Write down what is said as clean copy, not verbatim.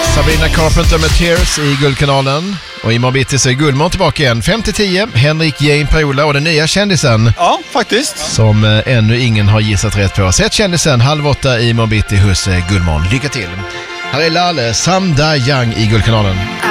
Sabrina Carpenter med Tears i Guldkanalen. Och i morgon så är Guldmorgon tillbaka igen. 5-10, Henrik Jane Prola och den nya kändisen. Ja, faktiskt. Som ännu ingen har gissat rätt på. Sätt kändisen 7:30 i morgon hos Guldmorgon. Lycka till. Här är Lale Samda Young i Guldkanalen.